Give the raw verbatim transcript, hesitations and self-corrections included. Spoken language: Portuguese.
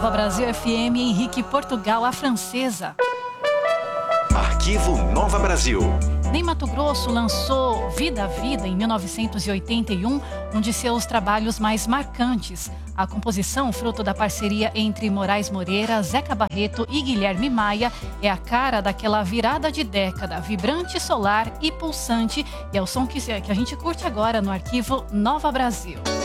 Nova Brasil F M, Henrique Portugal, a francesa. Arquivo Nova Brasil. Ney Matogrosso lançou Vida a Vida em mil novecentos e oitenta e um, um de seus trabalhos mais marcantes. A composição, fruto da parceria entre Moraes Moreira, Zeca Barreto e Guilherme Maia, é a cara daquela virada de década, vibrante, solar e pulsante, e é o som que a gente curte agora no Arquivo Nova Brasil.